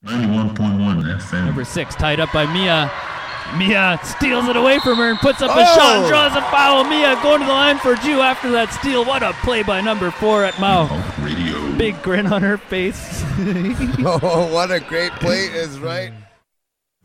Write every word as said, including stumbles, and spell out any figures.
ninety-one point one F M. Number six, tied up by Mia. Mia steals it away from her and puts up a Oh! shot and draws a foul. Mia going to the line for Jew after that steal. What a play by number four at Mao. Talk Radio. Big grin on her face. Oh, what a great play is right.